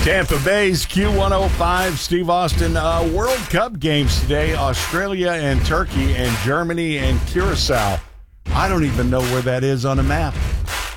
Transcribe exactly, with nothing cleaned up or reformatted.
Tampa Bay's Q one oh five, Steve Austin. Uh, World Cup games today, Australia and Turkey and Germany and Curacao. I don't even know where that is on a map.